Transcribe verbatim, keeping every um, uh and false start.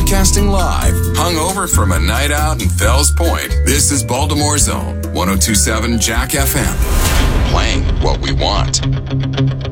Broadcasting live, hungover from a night out in Fells Point. This is Baltimore's Own one oh two point seven Jack F M. Playing what we want.